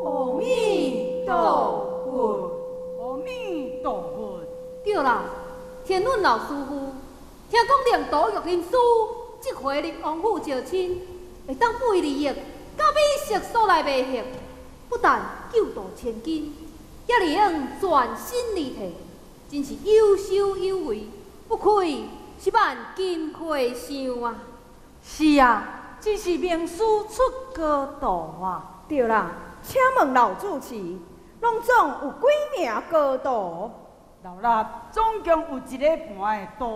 阿弥陀佛， 阿弥陀佛。 对啦，天伦老师傅，听讲连岛玉林师这回入王府招亲，会当费利益，到美食所来卖血，不但救度千金，也能全身而退，真是有修有为，不愧是万金魁相啊！ 是啊，只是名师出高徒啊。 对啦，请问老主持，拢总有几名高徒？ 老衲总共有一个半的道